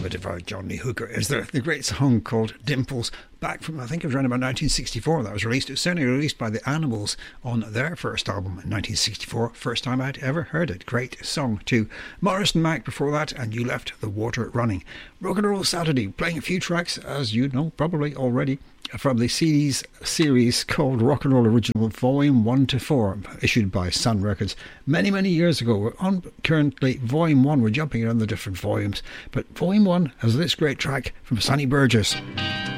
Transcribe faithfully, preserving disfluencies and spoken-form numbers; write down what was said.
a devout John Lee Hooker, is there the great song called Dimples, back from, I think it was around about nineteen sixty-four that was released. It was certainly released by the Animals on their first album in nineteen sixty-four. First time I'd ever heard it. Great song too. Morrison Mac before that, and You Left the Water Running. Rock and Roll Saturday, playing a few tracks, as you know probably already, from the C D's series called Rock and Roll Original Volume one to four, issued by Sun Records many, many years ago. We're on currently Volume one. We're jumping around the different volumes, but Volume one has this great track from Sonny Burgess.